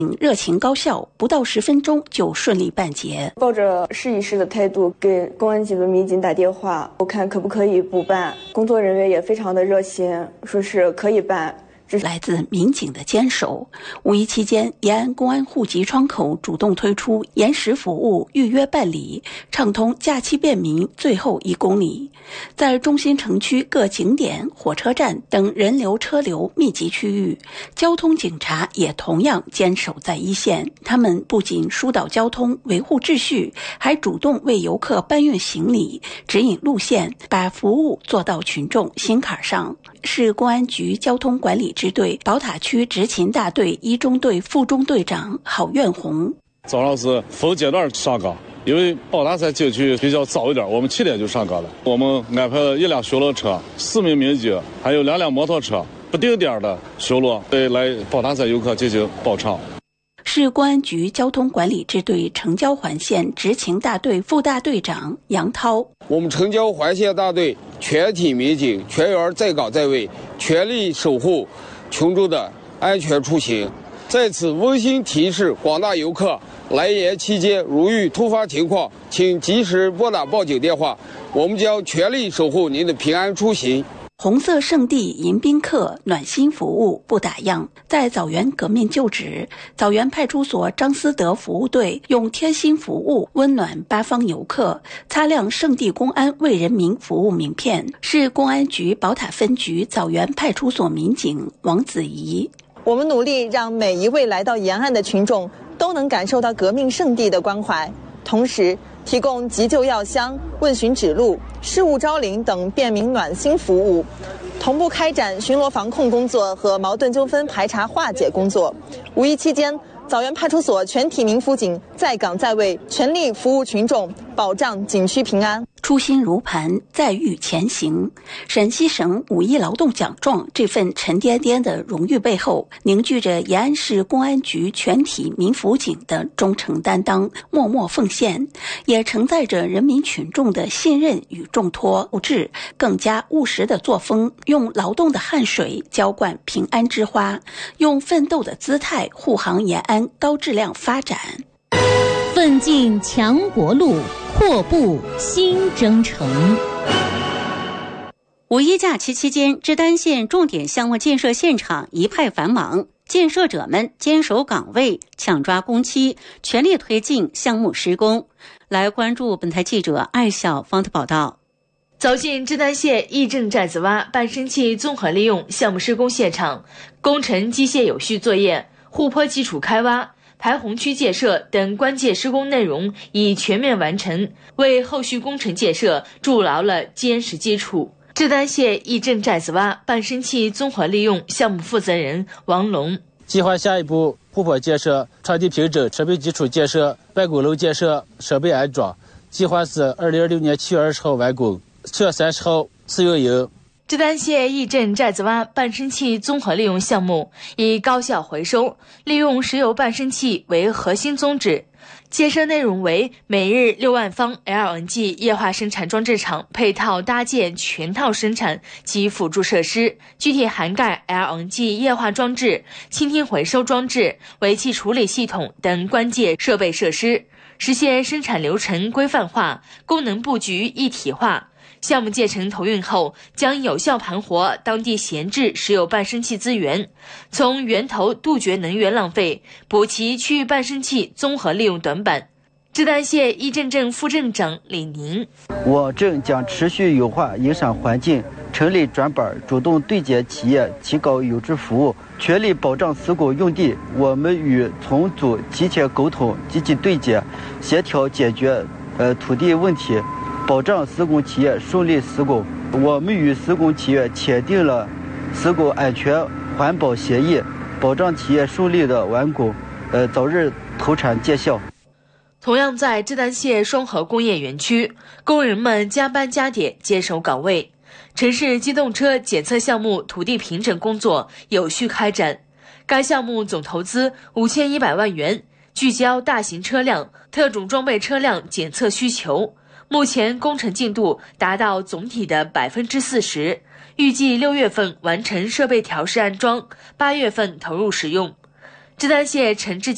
热情高效，不到10分钟就顺利办结。 抱着试一试的态度给公安局的民警打电话，我看可不可以补办。工作人员也非常的热心，说是可以办。 来自民警的坚守。5一期间，延安公安户籍窗口主动推出延时服务预约办理，畅通假期便民最后1公里。在中心城区各景点、火车站等人流车流密集区域，交通警察也同样坚守在一线。他们不仅疏导交通、维护秩序，还主动为游客搬运行李、指引路线，把服务做到群众心坎上。市公安局交通管理支队宝塔区执勤大队1中队副中队长郝愿红： 早上是分阶段上岗，因为宝塔山景区比较早一点，我们7点就上岗了。我们安排了1辆巡逻车、4名民警，还有2辆摩托车，不定点的巡逻，对来宝塔山游客进行保障。 市公安局交通管理支队城郊环线执勤大队副大队长杨涛： 我们城郊环线大队全体民警全员在岗在位，全力守护群众的安全出行。在此温馨提示广大游客，来延期间如遇突发情况，请及时拨打报警电话，我们将全力守护您的平安出行。 红色圣地迎宾客，暖心服务不打烊。在枣园革命旧址，枣园派出所张思德服务队用贴心服务温暖八方游客，擦亮圣地公安为人民服务名片。市公安局宝塔分局枣园派出所民警王子怡： 我们努力让每一位来到延安的群众都能感受到革命圣地的关怀，同时提供急救药箱、问询指路、事务招领等便民暖心服务，同步开展巡逻防控工作和矛盾纠纷排查化解工作。5一期间，枣园派出所全体民辅警在岗在位，全力服务群众，保障景区平安。 初心如磐，再遇前行。陕西省5一劳动奖状这份沉甸甸的荣誉背后，凝聚着延安市公安局全体民辅警的忠诚担当、默默奉献，也承载着人民群众的信任与重托志，更加务实的作风，用劳动的汗水浇灌平安之花，用奋斗的姿态护航延安高质量发展。 奋进强国路，阔步新征程。5一假期期间，志丹县重点项目建设现场一派繁忙，建设者们坚守岗位，抢抓工期，全力推进项目施工。来关注本台记者艾小芳的报道。 走进志丹县义正寨子洼半升器综合利用项目施工现场，工程机械有序作业、护坡基础开挖、排洪区建设等关键施工内容已全面完成，为后续工程建设筑牢了坚实基础。志丹县义正寨子洼半升器综合利用项目负责人王龙： 计划下一步护坡建设、场地平整、设备基础建设、办公楼建设、设备安装，计划是2026年7月20号完工，7月30号试运营。 志丹县义正寨子洼半升器综合利用项目以高效回收、利用石油半升器为核心宗旨，建设内容为每日6万方 LNG 液化生产装置厂配套搭建全套生产及辅助设施，具体涵盖 LNG 液化装置、倾听回收装置、尾气处理系统等关键设备设施，实现生产流程规范化、功能布局一体化。项目建成投运后，将有效盘活当地闲置石油半升器资源，从源头杜绝能源浪费，补齐区域半升器综合利用短板。志丹县义正镇副镇长李宁： 我镇将持续优化营商环境，成立专班，主动对接企业，提高优质服务，全力保障施工用地。我们与村组提前沟通，积极对接，协调解决土地问题，保障施工企业顺利施工。我们与施工企业签订了施工安全环保协议，保障企业顺利的完工，早日投产见效。 同样在志丹县双河工业园区，工人们加班加点坚守岗位，城市机动车检测项目土地平整工作有序开展。该项目总投资5100万元，聚焦大型车辆、特种装备车辆检测需求。目前工程进度达到总体的40%，预计6月份完成设备调试安装，8月份投入使用。志丹县城治